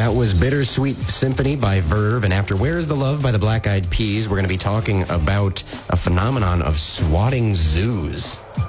That was Bittersweet Symphony by Verve. And after Where's the Love by the Black Eyed Peas, we're going to be talking about a phenomenon of swatting zoos.